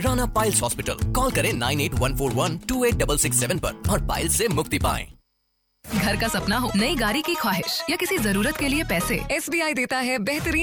Rana piles hospital. Call करें 9814128667 पर और पाइल्स से मुक्ति पाएं। घर का सपना हो, नई गाड़ी की ख्वाहिश या किसी जरूरत के लिए पैसे, SBI देता है बेहतरीन